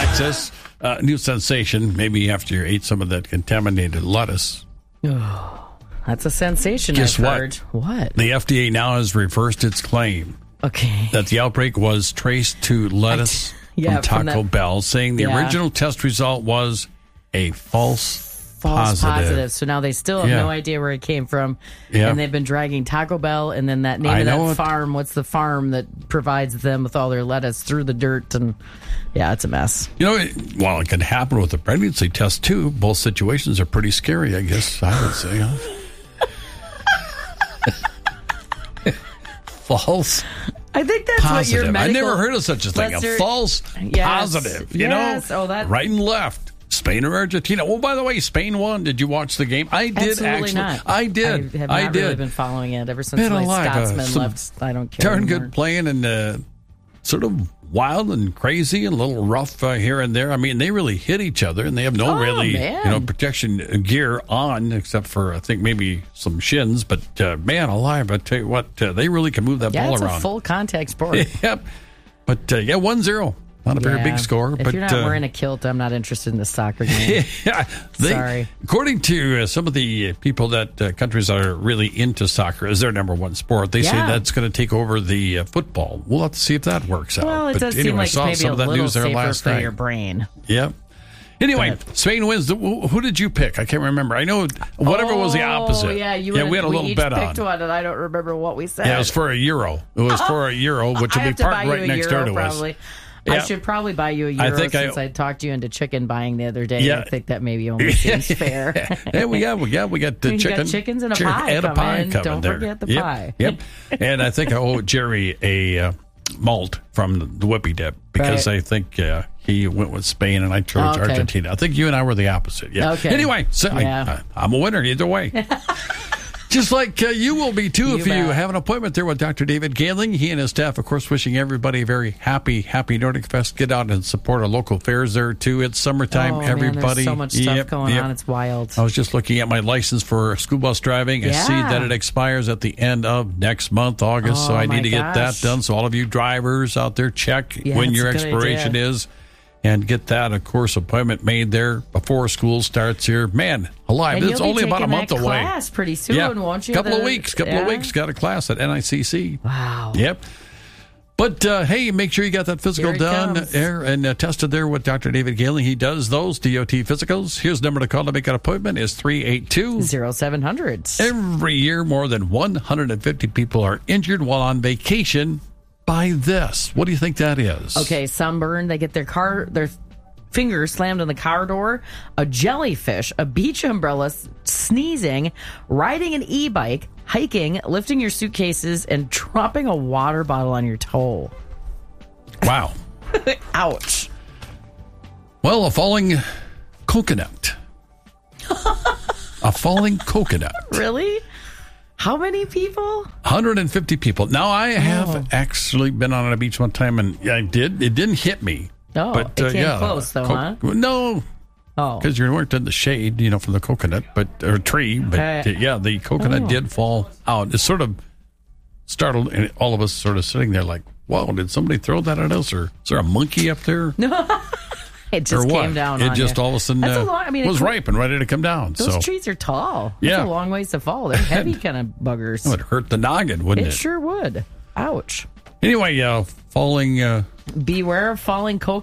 Texas. New sensation, maybe after you ate some of that contaminated lettuce. Oh, that's a sensation. Guess I've what? heard. What? The FDA now has reversed its claim that the outbreak was traced to lettuce from Taco Bell, saying the original test result was a false positive. So now they still have no idea where it came from. And they've been dragging Taco Bell and then that name of that farm. What's the farm that provides them with all their lettuce through the dirt? And it's a mess. Well, it can happen with a pregnancy test too. Both situations are pretty scary, I guess I would say. False. I think that's positive. what your medical... I never heard of such a thing. A false positive. Right and left. Spain or Argentina. Oh, by the way, Spain won. Did you watch the game? I did. Absolutely actually. Not. I did. I have not really been following it ever since Scotsman left. I don't care. Darn anymore. good playing and sort of wild and crazy and a little rough here and there. I mean, they really hit each other and they have no protection gear on except for I think maybe some shins. But man alive, I tell you what, they really can move that ball around. Yeah, it's a full contact sport. Yep. But 1-0. Not a very big score. If you're not wearing a kilt, I'm not interested in the soccer game. Sorry. According to some of the people that countries that are really into soccer is their number one sport, they say that's going to take over the football. We'll have to see if that works out. Well, it does seem like maybe a little safer for your brain. Yep. Anyway, Spain wins. Who did you pick? I can't remember. I know whatever was the opposite. Yeah, we had a little bet on. We each picked one, and I don't remember what we said. Yeah, it was for €1. It was for €1, which will be parked right next door to probably. us. I should probably buy you €1 since I talked you into chicken buying the other day. Yeah. I think that maybe only seems fair. We got the chicken. Got chickens and a pie coming. Don't forget the pie. Yep. And I think I owe Jerry a malt from the Whippy Dip because I think he went with Spain and I chose Argentina. I think you and I were the opposite. Yeah. Okay. Anyway, so I'm a winner either way. Just like you will be, too, if you have an appointment there with Dr. David Gailing. He and his staff, of course, wishing everybody a very happy Nordic Fest. Get out and support our local fairs there, too. It's summertime, everybody. Man, there's so much stuff going on. It's wild. I was just looking at my license for school bus driving. I see that it expires at the end of next month, August, so I need to get that done. So all of you drivers out there, check when your expiration is. And get that, of course, appointment made there before school starts here. Man, alive. It's only about a month away. Class pretty soon, won't you? Couple of weeks. Got a class at NICC. Wow. Yep. But, hey, make sure you got that physical done there and tested there with Dr. David Gailing. He does those DOT physicals. Here's the number to call to make an appointment is 382-0700. Every year, more than 150 people are injured while on vacation by this. What do you think that is? Okay, sunburn. They get their fingers slammed on the car door, a jellyfish, a beach umbrella, sneezing, riding an e-bike, hiking, lifting your suitcases, and dropping a water bottle on your toe. Wow. Ouch. Well, a falling coconut. A falling coconut. Really? How many people? 150 people. Now, I have actually been on a beach one time, and it didn't hit me. Oh, but, it came close, though, huh? No. Oh. Because you weren't in the shade, from the coconut, or tree. But, the coconut did fall out. It sort of startled all of us sort of sitting there like, whoa, did somebody throw that at us? Or is there a monkey up there? No. It just came down on you. It just all of a sudden was ripe and ready to come down. Those trees are tall. That's a long ways to fall. They're heavy kind of buggers. It would hurt the noggin, wouldn't it? It sure would. Ouch. Anyway, falling... Beware of falling coconut.